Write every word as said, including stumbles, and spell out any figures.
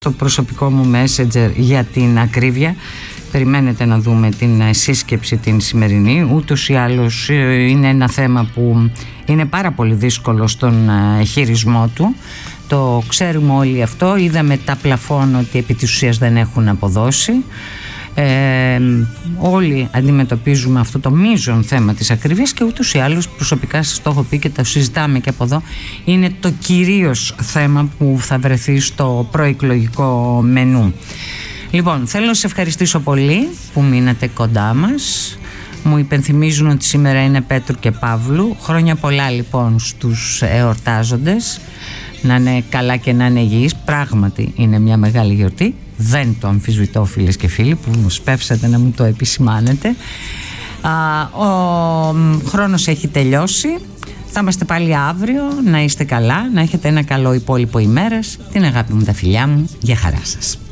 στο προσωπικό μου Messenger για την ακρίβεια. Περιμένετε να δούμε την σύσκεψη την σημερινή. Ούτως ή άλλως είναι ένα θέμα που είναι πάρα πολύ δύσκολο στον χειρισμό του. Το ξέρουμε όλοι αυτό. Είδαμε τα πλαφόν ότι επί της ουσίας δεν έχουν αποδώσει. Ε, όλοι αντιμετωπίζουμε αυτό το μείζον θέμα της ακριβίας και ούτως ή άλλως προσωπικά σας το έχω πει και το συζητάμε και από εδώ, είναι το κυρίως θέμα που θα βρεθεί στο προεκλογικό μενού. Λοιπόν, θέλω να σας ευχαριστήσω πολύ που μείνατε κοντά μας. Μου υπενθυμίζουν ότι σήμερα είναι Πέτρου και Παύλου. Χρόνια πολλά λοιπόν στους εορτάζοντες. Να είναι καλά και να είναι υγιείς. Πράγματι είναι μια μεγάλη γιορτή. Δεν το αμφισβητώ, φίλες και φίλοι, που μου σπεύσατε να μου το επισημάνετε. Α, ο χρόνος έχει τελειώσει. Θα είμαστε πάλι αύριο. Να είστε καλά, να έχετε ένα καλό υπόλοιπο ημέρας. Την αγάπη μου, τα φιλιά μου. Γεια χαρά σας.